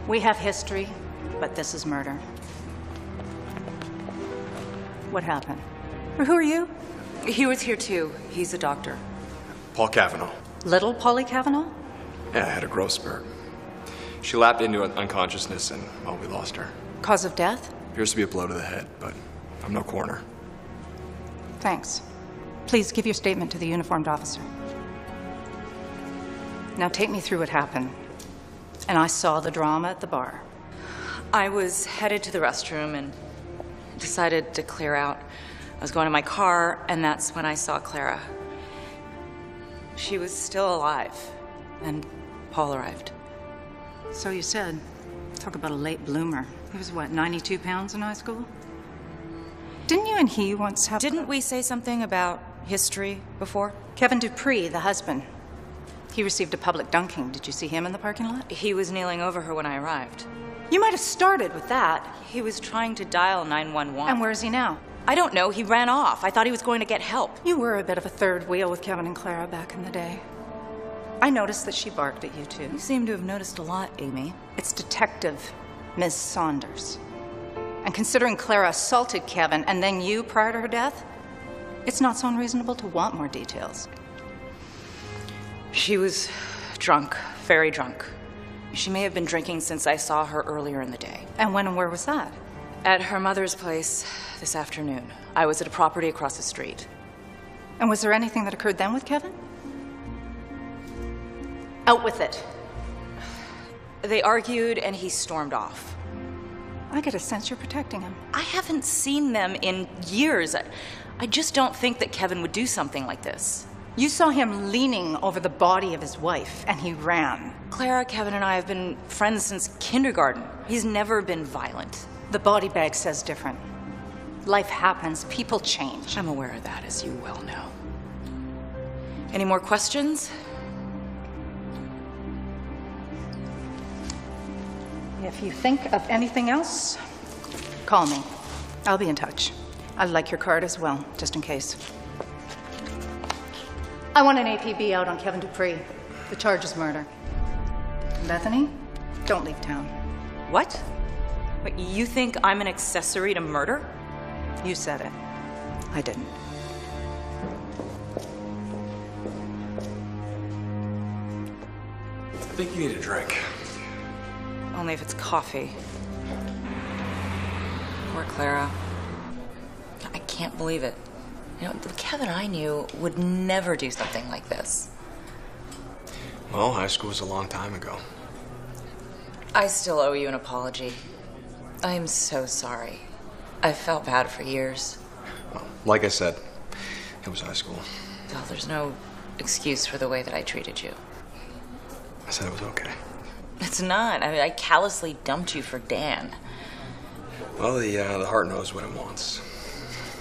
We have history, but this is murder. What happened? Or who are you? He was here too. He's a doctor. Paul Cavanaugh. Little Polly Cavanaugh? Yeah, I had a growth spurt. She lapsed into unconsciousness and, well, we lost her. Cause of death? Appears to be a blow to the head, but I'm no coroner. Thanks. Please give your statement to the uniformed officer. Now take me through what happened. And I saw the drama at the bar. I was headed to the restroom and decided to clear out. I was going to my car, and that's when I saw Clara. She was still alive, and Paul arrived. So you said. Talk about a late bloomer. He was, what, 92 pounds in high school? Didn't you and he once have... Didn't we say something about history before? Kevin Dupree, the husband. He received a public dunking. Did you see him in the parking lot? He was kneeling over her when I arrived. You might have started with that. He was trying to dial 911. And where is he now? I don't know. He ran off. I thought he was going to get help. You were a bit of a third wheel with Kevin and Clara back in the day. I noticed that she barked at you, too. You seem to have noticed a lot, Amy. It's Detective Ms. Saunders. And considering Clara assaulted Kevin and then you prior to her death, it's not so unreasonable to want more details. She was drunk, very drunk. She may have been drinking since I saw her earlier in the day. And when and where was that? At her mother's place this afternoon. I was at a property across the street. And was there anything that occurred then with Kevin? Out with it. They argued and he stormed off. I get a sense you're protecting him. I haven't seen them in years. I just don't think that Kevin would do something like this. You saw him leaning over the body of his wife, and he ran. Clara, Kevin, and I have been friends since kindergarten. He's never been violent. The body bag says different. Life happens, people change. I'm aware of that, as you well know. Any more questions? If you think of anything else, call me. I'll be in touch. I'd like your card as well, just in case. I want an APB out on Kevin Dupree. The charge is murder. Bethany, don't leave town. What? Wait, you think I'm an accessory to murder? You said it. I didn't. I think you need a drink. Only if it's coffee. Poor Clara. I can't believe it. You know, the Kevin I knew would never do something like this. Well, high school was a long time ago. I still owe you an apology. I'm so sorry. I felt bad for years. Well, like I said, it was high school. Well, there's no excuse for the way that I treated you. I said it was okay. It's not. I mean, I callously dumped you for Dan. Well, the heart knows what it wants.